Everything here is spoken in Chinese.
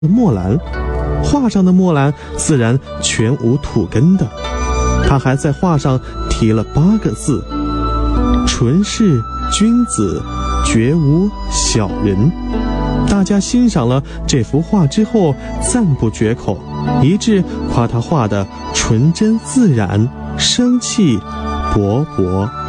墨兰，画上的墨兰自然全无土根的。他还在画上题了8个字：纯是君子，绝无小人。大家欣赏了这幅画之后赞不绝口，一致夸他画的纯真自然，生气勃勃。